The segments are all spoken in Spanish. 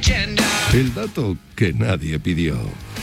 El dato que nadie pidió.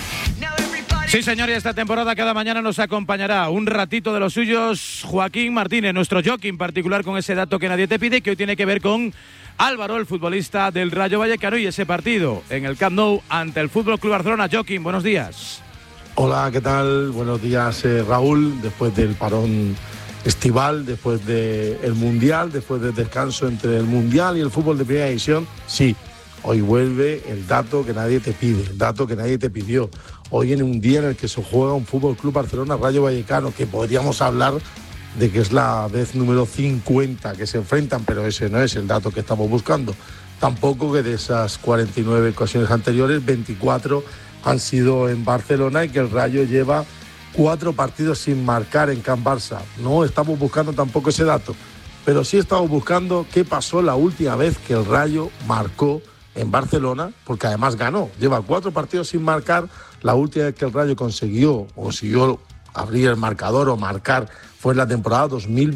Sí, señor, y esta temporada cada mañana nos acompañará un ratito de los suyos Joaquín Martínez, nuestro jockey en particular con ese dato que nadie te pide, que hoy tiene que ver con Álvaro, el futbolista del Rayo Vallecano, y ese partido en el Camp Nou ante el Fútbol Club Barcelona. Joaquín, buenos días. Hola, ¿qué tal? Buenos días, Raúl. Después del parón estival, después del Mundial, después del descanso entre el Mundial y el fútbol de primera división, sí, hoy vuelve el dato que nadie te pide, el dato que nadie te pidió. Hoy en un día en el que se juega un Fútbol Club Barcelona Rayo Vallecano, que podríamos hablar de que es la vez número 50 que se enfrentan, pero ese no es el dato que estamos buscando. Tampoco que de esas 49 ocasiones anteriores, 24 han sido en Barcelona y que el Rayo lleva 4 partidos sin marcar en Can Barça. No estamos buscando tampoco ese dato, pero sí estamos buscando qué pasó la última vez que el Rayo marcó en Barcelona, porque además ganó. Lleva 4 partidos sin marcar. La última vez que el Rayo consiguió abrir el marcador o marcar fue en la temporada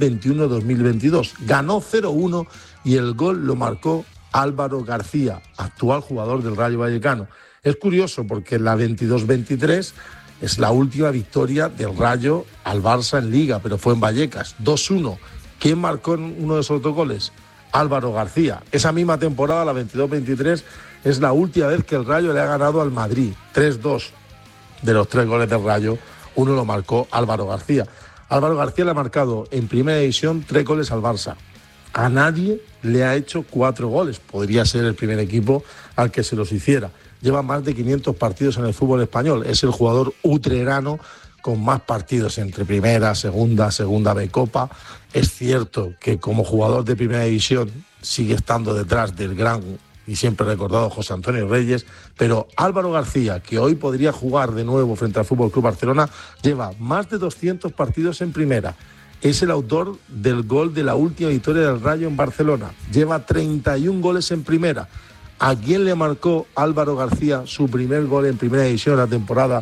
2021-2022. Ganó 0-1 y el gol lo marcó Álvaro García, actual jugador del Rayo Vallecano. Es curioso porque la 22-23 es la última victoria del Rayo al Barça en Liga, pero fue en Vallecas, 2-1. ¿Quién marcó en uno de esos 2 goles? Álvaro García. Esa misma temporada, la 22-23, es la última vez que el Rayo le ha ganado al Madrid, 3-2. De los 3 goles del Rayo, uno lo marcó Álvaro García. Álvaro García le ha marcado en primera división 3 goles al Barça. A nadie le ha hecho 4 goles. Podría ser el primer equipo al que se los hiciera. Lleva más de 500 partidos en el fútbol español. Es el jugador utrerano con más partidos entre primera, segunda B Copa. Es cierto que como jugador de primera división sigue estando detrás del gran y siempre recordado José Antonio Reyes, pero Álvaro García, que hoy podría jugar de nuevo frente al Fútbol Club Barcelona, lleva más de 200 partidos en primera. Es el autor del gol de la última victoria del Rayo en Barcelona. Lleva 31 goles en primera. ¿A quién le marcó Álvaro García su primer gol en primera división en la temporada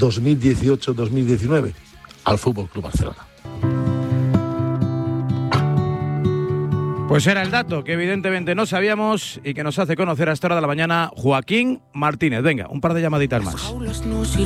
2018-2019? Al Fútbol Club Barcelona. Pues era el dato que evidentemente no sabíamos y que nos hace conocer a esta hora de la mañana Joaquín Martínez. Venga, un par de llamaditas más.